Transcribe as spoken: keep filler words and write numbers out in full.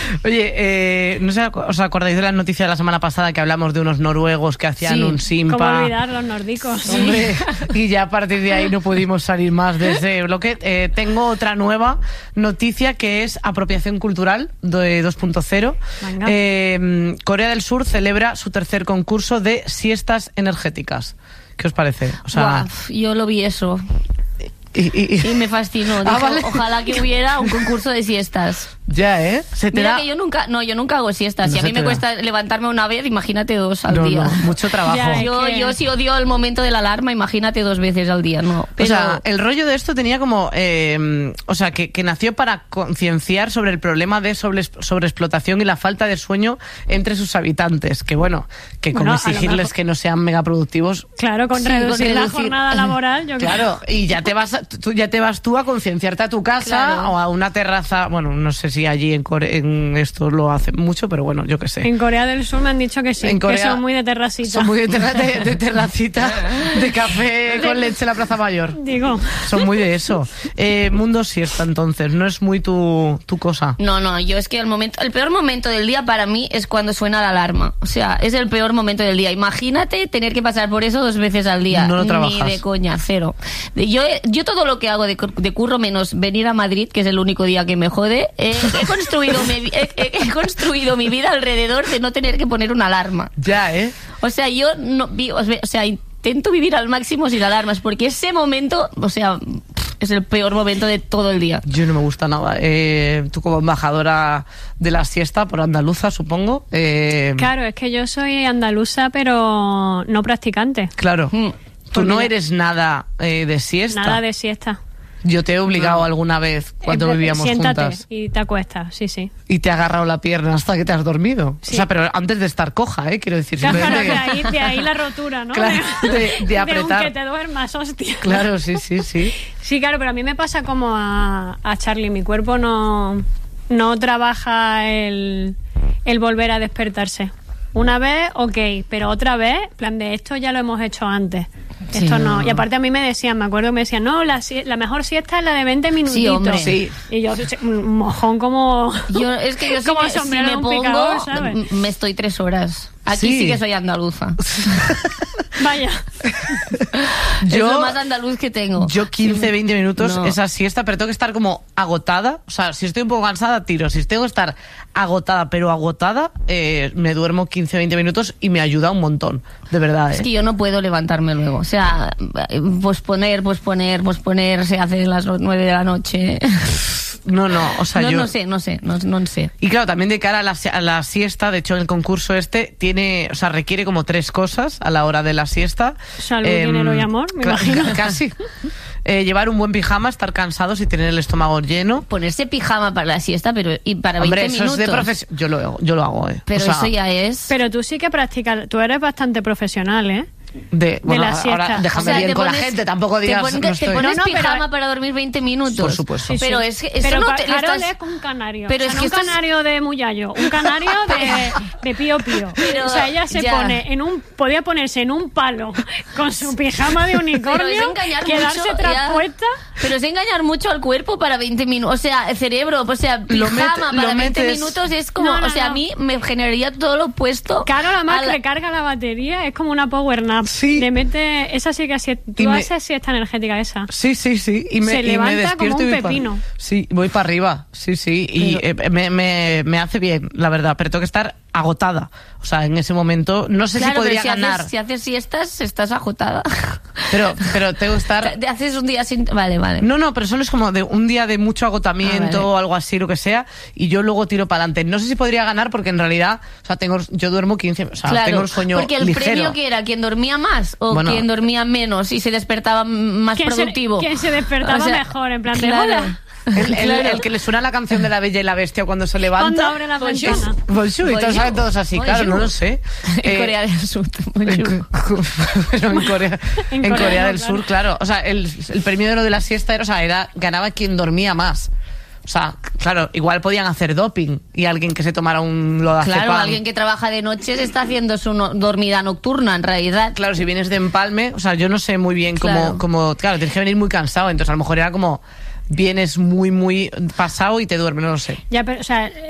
Oye, eh, no sé, ¿os acordáis de la noticia de la semana pasada que hablamos de unos noruegos que hacían sí. un simpa? ¿Cómo olvidar los nórdicos? Sí. Hombre, y ya a partir de ahí no pudimos salir más de ese bloque. Eh, tengo otra nueva noticia que es apropiación cultural de dos punto cero. Eh, Corea del Sur celebra su tercer concurso de siestas energéticas. ¿Qué os parece? O sea, Buah, yo lo vi eso. Y, y, y... y me fascinó. Dije, ah, vale. Ojalá que hubiera un concurso de siestas. Ya, ¿eh? ¿Se te Mira da... que yo nunca, no, yo nunca hago siestas. No si a mí me da. cuesta levantarme una vez, imagínate dos al no, día. No, mucho trabajo. Ya, yo, que... yo sí odio el momento de la alarma, imagínate dos veces al día, no. Pero... O sea, el rollo de esto tenía como, eh, o sea, que, que nació para concienciar sobre el problema de sobre, sobreexplotación y la falta de sueño entre sus habitantes. Que bueno, que bueno, como exigirles mejor... que no sean megaproductivos. Claro, con sí, reducir con la jornada laboral. Yo claro, creo. Y ya te vas, tú ya te vas tú a concienciarte a tu casa claro. o a una terraza. Bueno, no sé si allí en Corea en esto lo hacen mucho, pero bueno, yo qué sé. En Corea del Sur me han dicho que sí, en Corea, que son muy de terracita. Son muy de, terra, de, de terracita, de café de, con leche en la Plaza Mayor. Digo. Son muy de eso. Eh, mundo siesta, entonces, no es muy tu, tu cosa. No, no, yo es que el momento, el peor momento del día para mí es cuando suena la alarma. O sea, es el peor momento del día. Imagínate tener que pasar por eso dos veces al día. No lo trabajas. Ni de coña, cero. Yo, yo todo lo que hago de, de curro, menos venir a Madrid, que es el único día que me jode, eh, he construido mi He, he, he construido mi vida alrededor de no tener que poner una alarma. Ya, ¿eh? O sea, yo no vi, o sea, intento vivir al máximo sin alarmas, porque ese momento, o sea, es el peor momento de todo el día. Yo no me gusta nada. Eh, tú como embajadora de la siesta por andaluza, supongo. Eh... Claro, es que yo soy andaluza, pero no practicante. Claro. Mm. Tú no eres nada eh, de siesta. Nada de siesta. Yo te he obligado no. alguna vez cuando eh, vivíamos siéntate juntas. Y te acuestas, sí, sí. Y te ha agarrado la pierna hasta que te has dormido. Sí. O sea, pero antes de estar coja, ¿eh? Quiero decir. Claro, simplemente de, ahí, de ahí la rotura, ¿no? Claro, de, de apretar. De un que te duermas, hostia. Claro, sí, sí, sí. Sí, claro, pero a mí me pasa como a, a Charlie. Mi cuerpo no, no trabaja el, el volver a despertarse. Una vez, ok, pero otra vez, plan de esto ya lo hemos hecho antes. Esto sí, no. no. Y aparte a mí me decían, me acuerdo, me decían, no, la, la mejor siesta es la de veinte minutitos. Sí, hombre. Sí. Y yo, un mojón como... Yo, es que yo como si me, sombrero si me de un pongo, picador, ¿sabes? Me estoy tres horas. Aquí sí, sí que soy andaluza. Vaya. Yo, es lo más andaluz que tengo. Yo quince, veinte minutos no. esa siesta, pero tengo que estar como agotada. O sea, si estoy un poco cansada, tiro. Si tengo que estar agotada, pero agotada, eh, me duermo quince, veinte minutos y me ayuda un montón. De verdad, ¿eh? Es que yo no puedo levantarme luego. O sea, posponer, posponer, posponer, se hace a las nueve de la noche. No, no, o sea, no, yo... No sé, no sé, no, no sé. Y claro, también de cara a la, a la siesta, de hecho, el concurso este tiene, o sea, requiere como tres cosas a la hora de la siesta. Salud, eh, dinero y amor, me imagino. Casi. Eh, llevar un buen pijama, estar cansados y tener el estómago lleno. Ponerse pijama para la siesta, pero y para Hombre, veinte eso minutos. Es de profes... Yo lo hago, yo lo hago, eh. Pero o sea, eso ya es... Pero tú sí que practicas, tú eres bastante profesional, ¿eh? De, bueno, de la siesta. Ahora déjame o sea, bien con pones, la gente, tampoco digas te, pon, no te estoy... pones no, no, pijama pero, para dormir veinte minutos. Por supuesto. Sí, sí. Pero es que eso pero no pa, te Carol estás... es con un canario. Pero o es sea, que no un estás... canario de Muyallo, un canario de, de Pío Pío. Pero, o sea, ella se ya. pone en un, podía ponerse en un palo con su pijama de unicornio, quedarse mucho, traspuesta. Pero es engañar mucho al cuerpo para veinte minutos. O sea, el cerebro, o sea, pijama met, para veinte metes... minutos es como, no, no, o sea, no. a mí me generaría todo lo opuesto. Claro, además la... recarga la batería, es como una power nap. Sí. Le mete, esa sí que así, tú me... haces siesta energética esa. Sí, sí, sí. Y me, se y levanta me despierto como un y voy pepino. Pa... Sí, voy para arriba. Sí, sí. Y pero... eh, me, me, me hace bien, la verdad. Pero tengo que estar agotada. O sea, en ese momento no sé claro, si podría si ganar. Haces, si haces siestas, estás agotada. Pero, pero tengo que estar... Te haces un día sin... Vale, vale. No, no, pero solo es como de un día de mucho agotamiento ah, vale. o algo así, lo que sea, y yo luego tiro para adelante. No sé si podría ganar porque en realidad, o sea, tengo, yo duermo quince, o sea, claro, tengo el sueño porque el ligero. premio que era, ¿quién dormía más o bueno, quien dormía menos y se despertaba más ¿quién productivo? Se, ¿Quién se despertaba o sea, mejor? En plan claro. de hola. El, el, claro. el que le suena la canción de La Bella y la Bestia cuando se levanta. Cuando abre la ventana. Bonjour, y todos saben todos así, Bonjour. Claro, no lo sé. En eh, Corea del Sur. en, pero en Corea, en en Corea del claro. Sur, claro. O sea, el, el premio de lo de la siesta era, o sea, era, ganaba quien dormía más. O sea, claro, igual podían hacer doping y alguien que se tomara un lodazepam. Claro, alguien que trabaja de noche se está haciendo su no, dormida nocturna, en realidad. Claro, si vienes de empalme, o sea, yo no sé muy bien cómo, claro, cómo, claro, tienes que venir muy cansado, entonces a lo mejor era como vienes muy, muy pasado y te duermes, no lo sé. Ya, pero, o sea,